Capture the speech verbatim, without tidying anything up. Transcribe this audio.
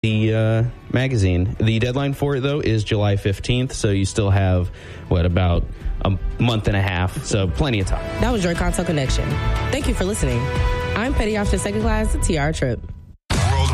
the uh, magazine. The deadline for it, though, is July fifteenth, so you still have, what, about a month and a half, so plenty of time. That was your Conto Connection. Thank you for listening. I'm Petty Officer Second Class Tiara Tripp.